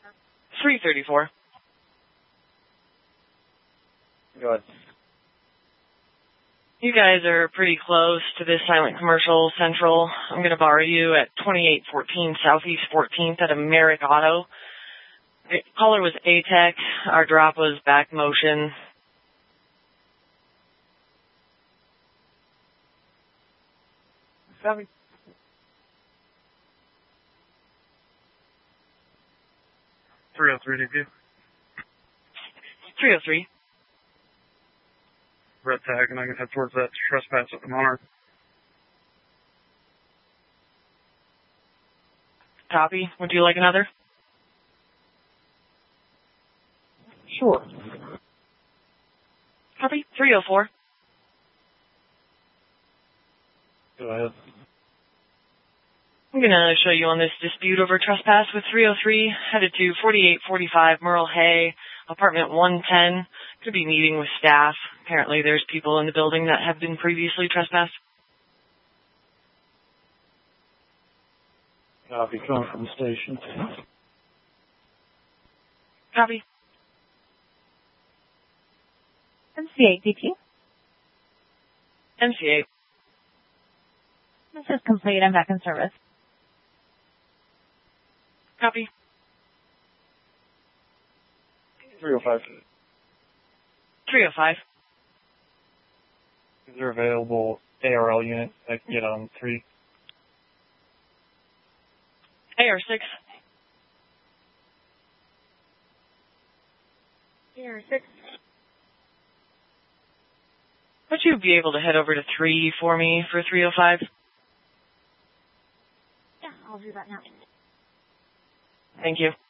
334. Go ahead. You guys are pretty close to this silent commercial central. I'm going to borrow you at 2814 Southeast 14th at Americ Auto. The caller was ATEC. Our drop was back motion. Copy. .303 DP. 303. Red tag, and I can head towards that trespass at the Monarch. Copy. Would you like another? Sure. Copy. 304. Go ahead. I'm going to show you on this dispute over trespass with 303, headed to 4845 Merle Hay, apartment 110. Could be meeting with staff. Apparently there's people in the building that have been previously trespassed. Copy. Coming from the station. Copy. MC8 DP. MC8. This is complete. I'm back in service. Copy. 305. 305. Is there available ARL unit I can get on 3? AR6. AR6. Would you be able to head over to 3 for me for 305? Yeah, I'll do that now. Thank you.